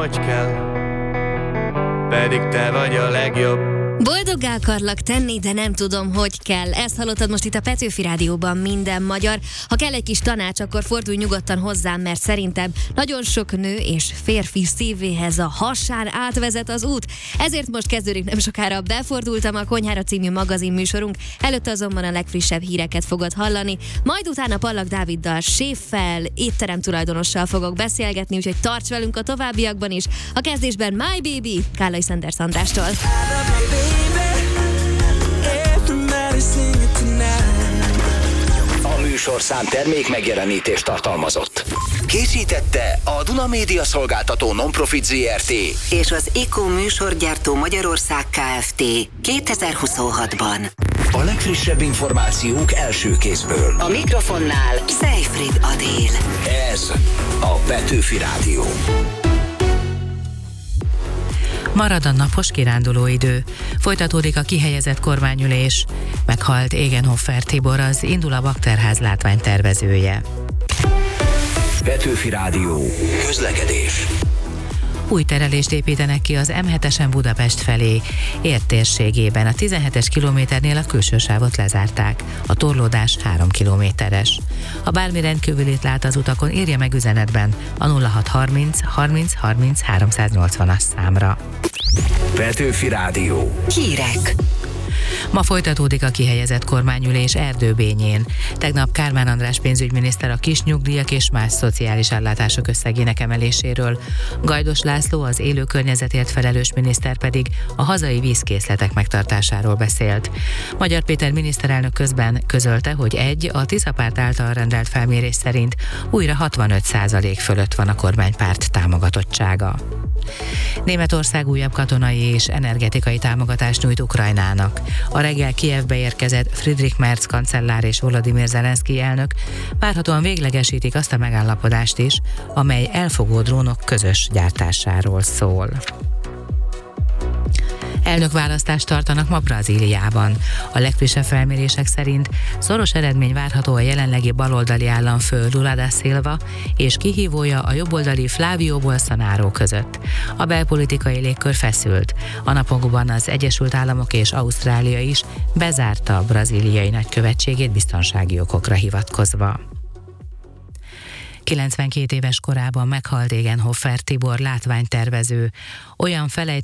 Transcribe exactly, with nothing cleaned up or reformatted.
hogy kell, pedig te vagy a legjobb. Boldoggá akarlak tenni, de nem tudom, hogy kell. Ezt hallottad most itt a Petőfi Rádióban, minden magyar. Ha kell egy kis tanács, akkor fordulj nyugodtan hozzám, mert szerintem nagyon sok nő és férfi szívéhez a hasán átvezet az út. Ezért most kezdődik nem sokára Befordultam, a Konyhára című magazin műsorunk. Előtte azonban a legfrissebb híreket fogod hallani. Majd utána Pallak Dáviddal, séffel, étterem tulajdonossal fogok beszélgetni, úgyhogy tarts velünk a továbbiakban is. A kezdésben My Baby, Kállai Szender Andrástól. A műsorszám termék megjelenítést tartalmazott. Készítette a Duna Média Szolgáltató Nonprofit zé er té és az Eco műsorgyártó Magyarország Kft. kétezer-huszonhatban. A legfrissebb információk első kézből. A mikrofonnál Seyfried Adél. Ez a Petőfi Rádió. Marad a napos kirándulóidő. Folytatódik a kihelyezett kormányülés. Meghalt Egenhofer Tibor, az Indula Bakterház látványtervezője. Petőfi Rádió. Közlekedés. Új terelést építenek ki az em hetesen Budapest felé. Ért térségében a tizenhetes kilométernél a külső sávot lezárták. A torlódás három kilométeres. Ha bármi rendkívülit lát az utakon, írja meg üzenetben a nulla hat harminc harminc harminc háromszáznyolcvanas számra. Petőfi Rádió. Hírek. Ma folytatódik a kihelyezett kormányülés Erdőbényén. Tegnap Kármán András pénzügyminiszter a kis nyugdíjak és más szociális ellátások összegének emeléséről. Gajdos László, az élő környezetért felelős miniszter pedig a hazai vízkészletek megtartásáról beszélt. Magyar Péter miniszterelnök közben közölte, hogy egy, a Tisza párt által rendelt felmérés szerint újra hatvanöt százalék fölött van a kormánypárt támogatottsága. Németország újabb katonai és energetikai támogatást nyújt Ukrajnának. A reggel Kijevbe érkezett Friedrich Merz kancellár és Volodymyr Zelenszky elnök várhatóan véglegesítik azt a megállapodást is, amely elfogó drónok közös gyártásáról szól. Elnökválasztást tartanak ma Brazíliában. A legfrissebb felmérések szerint szoros eredmény várható a jelenlegi baloldali államfő Lula da Silva és kihívója a jobboldali Flávio Bolsonaro között. A belpolitikai légkör feszült. A napokban az Egyesült Államok és Ausztrália is bezárta a brazíliai nagykövetségét biztonsági okokra hivatkozva. kilencvenkét éves korában meghalt Egenhofer Tibor látványtervező. Olyan felejt